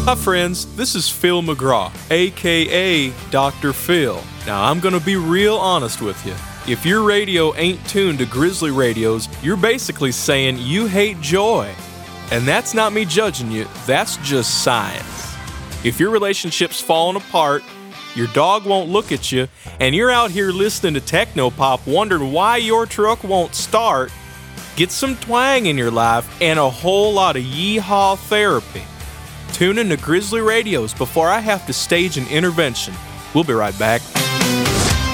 Hi friends, this is Phil McGraw, aka Dr. Phil. Now I'm gonna be real honest with you. If your radio ain't tuned to Grizzly radios, you're basically saying you hate joy. And that's not me judging you, that's just science. If your relationship's falling apart, your dog won't look at you, and you're out here listening to technopop wondering why your truck won't start, get some twang in your life and a whole lot of yeehaw therapy. Tune in to Grizzly Radios before I have to stage an intervention. We'll be right back.